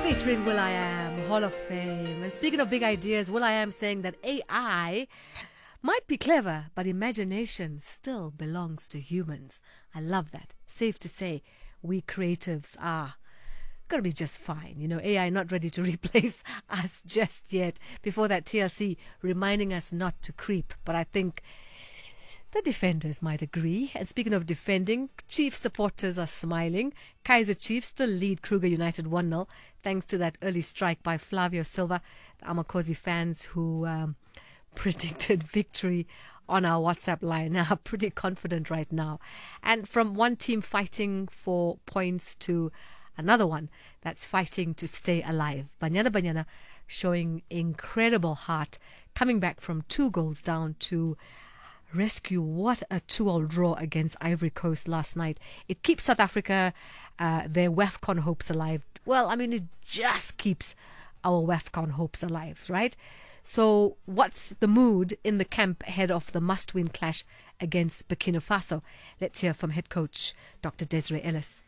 Featuring will.i.am, Hall of Fame. And speaking of big ideas, will.i.am saying that AI might be clever, but imagination still belongs to humans. I love that. Safe to say, we creatives are going to be just fine. You know, AI not ready to replace us just yet. Before that, TLC reminding us not to creep. But I think the defenders might agree. And speaking of defending, Chiefs supporters are smiling. Kaiser Chiefs still lead Kruger United 1-0 thanks to that early strike by Flavio Silva. The Amakosi fans who predicted victory on our WhatsApp line are pretty confident right now. And from one team fighting for points to another one that's fighting to stay alive. Banyana Banyana showing incredible heart, coming back from 2 goals down to rescue. What a 2-2 draw against Ivory Coast last night. It keeps South Africa, their WAFCON hopes alive. Well, I mean, it just keeps our WAFCON hopes alive, right? So what's the mood in the camp ahead of the must-win clash against Burkina Faso? Let's hear from head coach Dr. Desiree Ellis.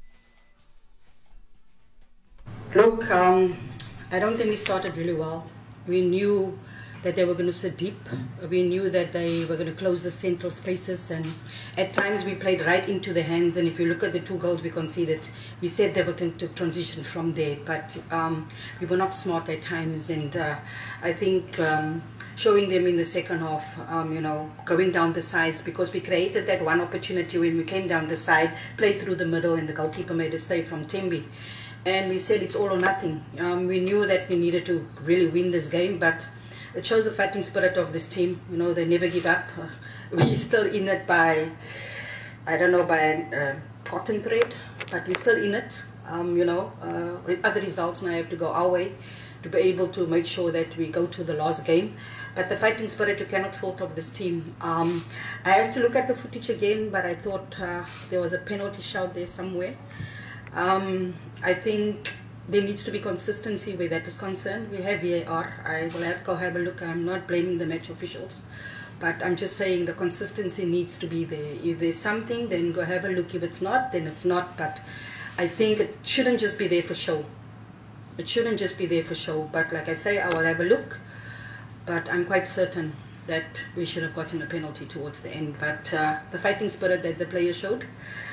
Look, I don't think we started really well. We knew that they were going to sit deep. We knew that they were going to close the central spaces, and at times we played right into the hands. And if you look at the 2 goals we conceded, we said they were going to transition from there, but we were not smart at times. And I think showing them in the second half, going down the sides, because we created that one opportunity when we came down the side, played through the middle, and the goalkeeper made a save from Tembi. And we said it's all or nothing. We knew that we needed to really win this game, but it shows the fighting spirit of this team. You know, they never give up. We're still in it by a pot and thread, but we're still in it. Other results now have to go our way to be able to make sure that we go to the last game. But the fighting spirit, you cannot fault of this team. I have to look at the footage again, but I thought there was a penalty shout there somewhere. I think there needs to be consistency where that is concerned. We have VAR. I will have to go have a look. I'm not blaming the match officials, but I'm just saying the consistency needs to be there. If there's something, then go have a look. If it's not, then it's not. But I think it shouldn't just be there for show. It shouldn't just be there for show. But like I say, I will have a look. But I'm quite certain that we should have gotten a penalty towards the end. But the fighting spirit that the players showed,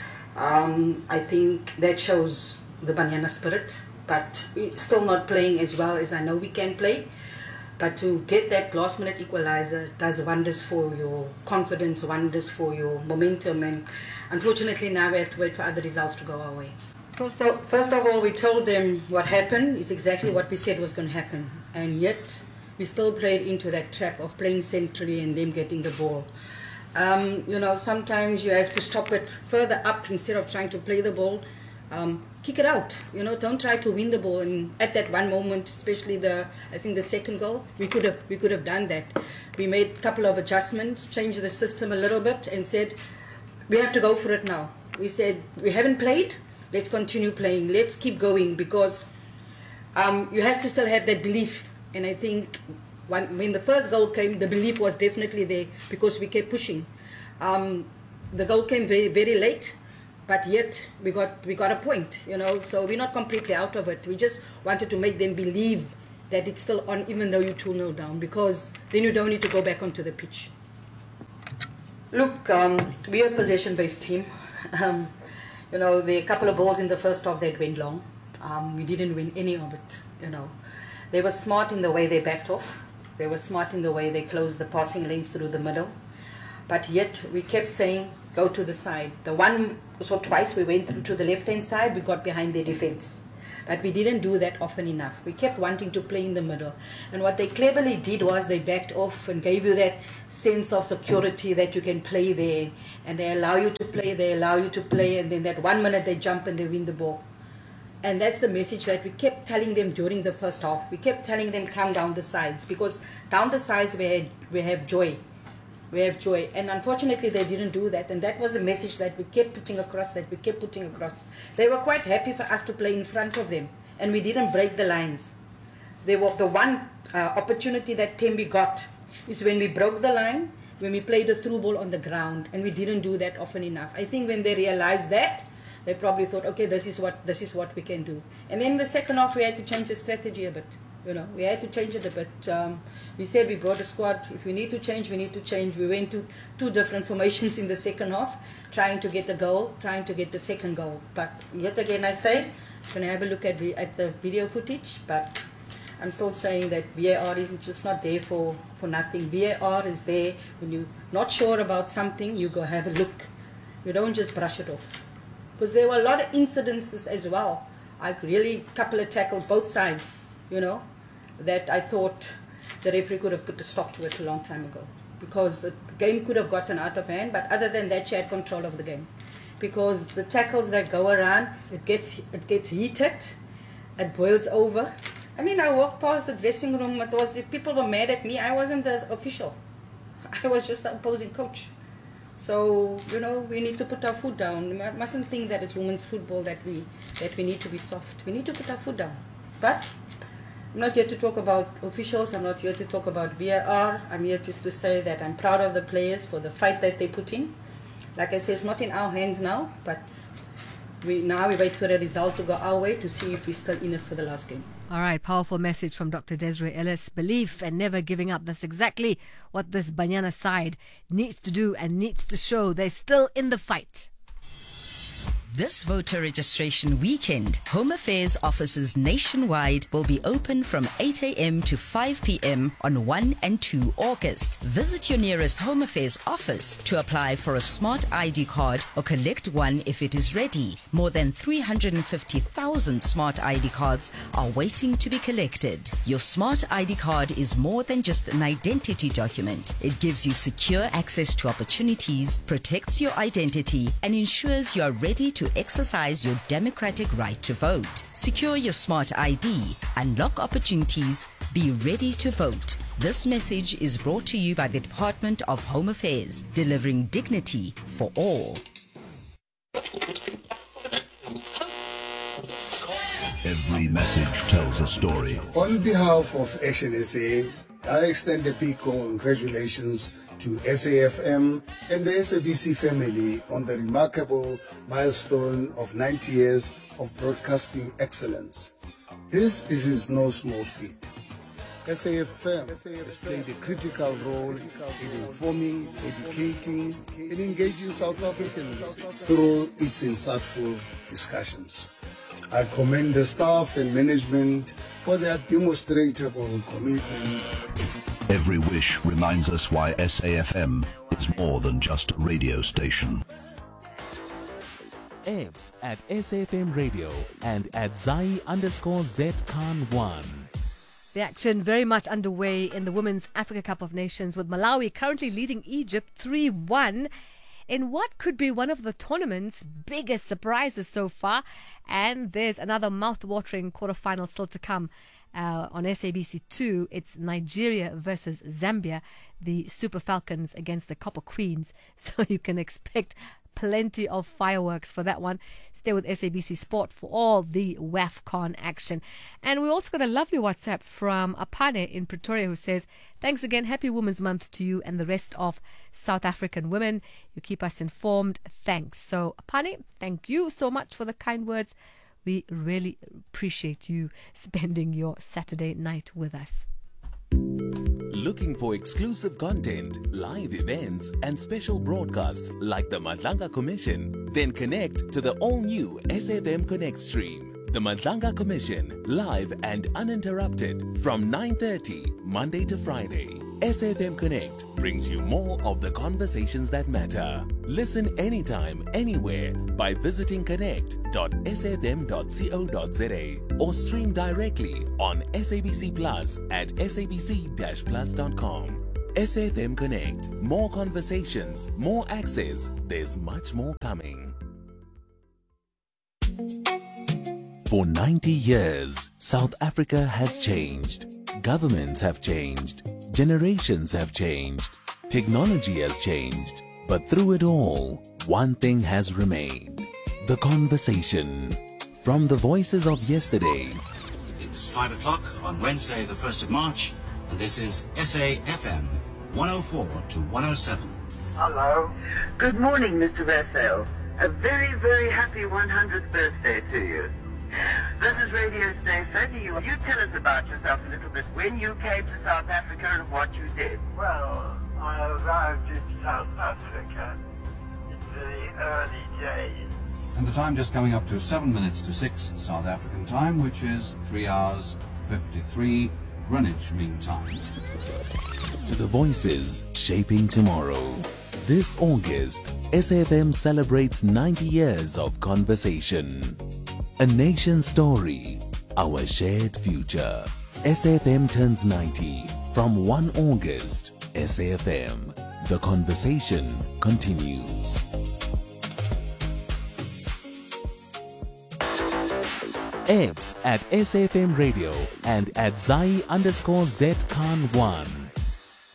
I think that shows the Banyana spirit. But we're still not playing as well as I know we can play. But to get that last minute equalizer does wonders for your confidence, wonders for your momentum. And unfortunately now we have to wait for other results to go our way. First of all, we told them what happened is exactly what we said was going to happen. And yet we still played into that trap of playing centrally and them getting the ball. Sometimes you have to stop it further up instead of trying to play the ball. Kick it out, don't try to win the ball. And at that one moment, especially the second goal, we could have done that. We made a couple of adjustments, changed the system a little bit, and said we have to go for it now. We said we haven't played, let's continue playing, let's keep going, because you have to still have that belief. And I think when the first goal came, the belief was definitely there because we kept pushing. The goal came very, very late. But yet we got a point, so we're not completely out of it. We just wanted to make them believe that it's still on, even though you're 2-0 down, because then you don't need to go back onto the pitch. Look, we're a possession-based team. There are a couple of balls in the first half that went long. We didn't win any of it, They were smart in the way they backed off. They were smart in the way they closed the passing lanes through the middle. But yet we kept saying, go to the side. The one or twice we went through to the left-hand side, we got behind their defense. But we didn't do that often enough. We kept wanting to play in the middle. And what they cleverly did was they backed off and gave you that sense of security that you can play there. And they allow you to play, and then that 1 minute they jump and they win the ball. And that's the message that we kept telling them during the first half. We kept telling them come down the sides, because down the sides we have joy. We have joy. And unfortunately, they didn't do that. And that was a message that we kept putting across, They were quite happy for us to play in front of them. And we didn't break the lines. The one opportunity that Tembi got is when we broke the line, when we played a through ball on the ground. And we didn't do that often enough. I think when they realized that, they probably thought, okay, this is what we can do. And then the second half, we had to change the strategy a bit. We had to change it a bit. We said we brought a squad. If we need to change, we need to change. We went to 2 different formations in the second half, trying to get the goal, trying to get the second goal. But yet again, I say, I'm going to have a look at the video footage, but I'm still saying that VAR is just not there for nothing. VAR is there when you're not sure about something, you go have a look. You don't just brush it off. Because there were a lot of incidences as well. Like really couple of tackles, both sides, that I thought the referee could have put a stop to it a long time ago. Because the game could have gotten out of hand, but other than that, she had control of the game. Because the tackles that go around, it gets heated, it boils over. I mean, I walked past the dressing room, people were mad at me. I wasn't the official. I was just the opposing coach. So, we need to put our foot down. We mustn't think that it's women's football that we need to be soft. We need to put our foot down. But I'm not here to talk about officials. I'm not here to talk about VAR. I'm here just to say that I'm proud of the players for the fight that they put in. Like I said, it's not in our hands now, but we wait for the result to go our way to see if we're still in it for the last game. All right, powerful message from Dr. Desiree Ellis. Belief and never giving up. That's exactly what this Banyana side needs to do and needs to show. They're still in the fight. This voter registration weekend, Home Affairs offices nationwide will be open from 8 a.m. to 5 p.m. on 1 and 2 August. Visit your nearest Home Affairs office to apply for a smart ID card or collect one if it is ready. More than 350,000 smart ID cards are waiting to be collected. Your smart ID card is more than just an identity document. It gives you secure access to opportunities, protects your identity, and ensures you are ready to exercise your democratic right to vote. Secure your smart ID, unlock opportunities, be ready to vote. This message is brought to you by the Department of Home Affairs, delivering dignity for all. Every message tells a story. On behalf of Action SA, I extend a big congratulations to SAFM and the SABC family on the remarkable milestone of 90 years of broadcasting excellence. This is no small feat. SAFM has played a critical role in informing, educating, and engaging South Africans through its insightful discussions. I commend the staff and management for their demonstrable commitment. Every wish reminds us why SAFM is more than just a radio station. X at SAFM Radio and at Zai_ZKhan1. The action very much underway in the Women's Africa Cup of Nations, with Malawi currently leading Egypt 3-1 in what could be one of the tournament's biggest surprises so far. And there's another mouth-watering quarterfinal still to come. On SABC2, it's Nigeria versus Zambia, the Super Falcons against the Copper Queens. So you can expect plenty of fireworks for that one. Stay with SABC Sport for all the WAFCON action. And we also got a lovely WhatsApp from Apane in Pretoria who says, thanks again, happy Women's Month to you and the rest of South African women. You keep us informed. Thanks. So Apane, thank you so much for the kind words. We really appreciate you spending your Saturday night with us. Looking for exclusive content, live events, and special broadcasts like the Madlanga Commission? Then connect to the all-new SAFM Connect stream. The Madlanga Commission, live and uninterrupted from 9:30 Monday to Friday. SAFM Connect brings you more of the conversations that matter. Listen anytime, anywhere by visiting connect.safm.co.za or stream directly on SABC Plus at sabc-plus.com. SAFM Connect. More conversations, more access. There's much more coming. For 90 years, South Africa has changed. Governments have changed. Generations have changed. Technology has changed. But through it all, one thing has remained. The conversation. From the voices of yesterday. It's 5 o'clock on Wednesday, the 1st of March, and this is SAFM 104 to 107. Hello. Good morning, Mr. Raphael. A very, very happy 100th birthday to you. This is Radio Stay Fit. You tell us about yourself a little bit. When you came to South Africa and what you did. Well, I arrived in South Africa in the early days. And the time just coming up to 7 minutes to 6 South African time, which is 3 hours 53 Greenwich Mean Time. To the voices shaping tomorrow. This August, SAFM celebrates 90 years of conversation. A nation's story, our shared future. SAFM turns 90 from 1 August. SAFM, the conversation continues. X at SAFM Radio and at Zai_Z Khan 1.